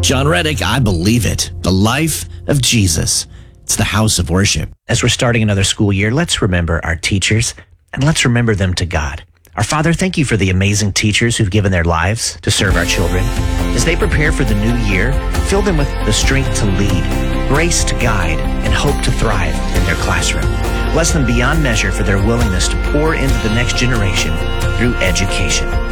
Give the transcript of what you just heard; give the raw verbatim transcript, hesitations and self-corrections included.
John Reddick, I believe it. The life of Jesus. It's the house of worship. As we're starting another school year, let's remember our teachers and let's remember them to God. Our Father, thank you for the amazing teachers who've given their lives to serve our children. As they prepare for the new year, fill them with the strength to lead, grace to guide, and hope to thrive in their classroom. Bless them beyond measure for their willingness to pour into the next generation through education.